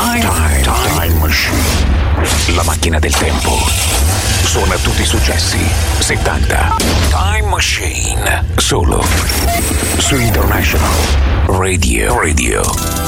Time Machine. La macchina del tempo. Suona tutti i successi 70. Time Machine. Solo su International Radio.